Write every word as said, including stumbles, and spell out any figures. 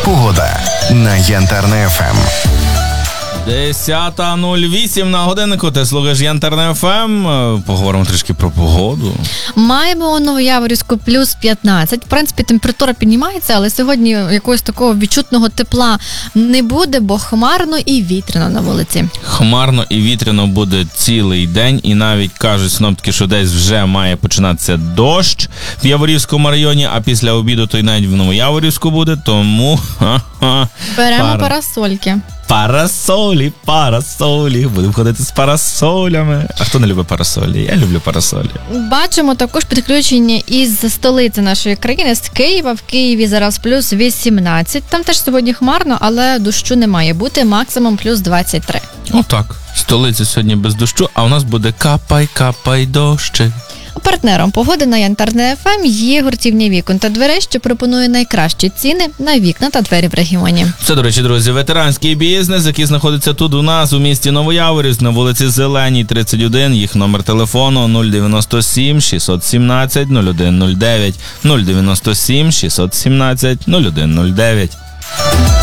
Погода на Янтарне еф ем. десята нуль вісім на годиннику, ти слухаєш Янтарне еф ем. Поговоримо трішки про погоду. Маємо у Новояворівську плюс п'ятнадцять. В принципі, температура піднімається, але сьогодні якогось такого відчутного тепла не буде, бо хмарно і вітряно на вулиці. Хмарно і вітряно буде цілий день, і навіть кажуть синоптики, що десь вже має починатися дощ в Яворівському районі, а після обіду то й навіть в Новояворівську буде, тому... Ха-ха, Беремо пара. парасольки. Парасолі, парасолі, будемо ходити з парасолями. А хто не любить парасолі? Я люблю парасолі. Бачимо також підключення із столиці нашої країни, з Києва. В Києві зараз плюс вісімнадцять. Там теж сьогодні хмарно, але дощу не має бути, максимум плюс двадцять три. Отак. Столиця сьогодні без дощу, а у нас буде капай, капай дощик. Партнером погоди на Янтарне еф ем є гуртівня вікон та дверей, що пропонує найкращі ціни на вікна та двері в регіоні. Це, до речі, друзі, ветеранський бізнес, який знаходиться тут у нас, у місті Новояворівськ, на вулиці Зеленій, тридцять один. Їх номер телефону нуль дев'яносто сім шістсот сімнадцять нуль один нуль дев'ять, нуль дев'яносто сім шістсот сімнадцять нуль один нуль дев'ять.